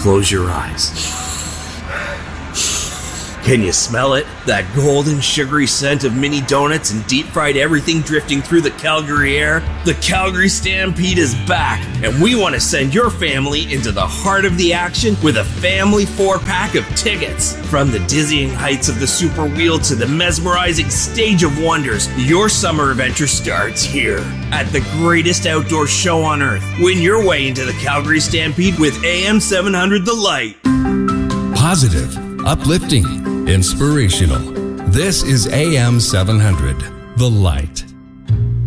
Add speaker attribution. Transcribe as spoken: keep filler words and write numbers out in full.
Speaker 1: Close your eyes. Can you smell it? That golden, sugary scent of mini donuts and deep-fried everything drifting through the Calgary air? The Calgary Stampede is back, and we want to send your family into the heart of the action with a family four-pack of tickets. From the dizzying heights of the Super Wheel to the mesmerizing Stage of Wonders, your summer adventure starts here at the greatest outdoor show on earth. Win your way into the Calgary Stampede with A M seven hundred The Light.
Speaker 2: Positive, uplifting, inspirational. This is A M seven hundred, The Light.